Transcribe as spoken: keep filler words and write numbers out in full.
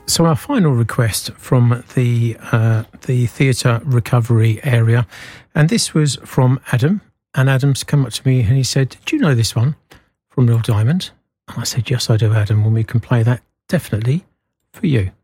So our final request from the uh, the theatre recovery area, and this was from Adam. And Adam's come up to me and he said, "Do you know this one from Neil Diamond?" And I said, "Yes, I do, Adam. When we can play that, definitely for you."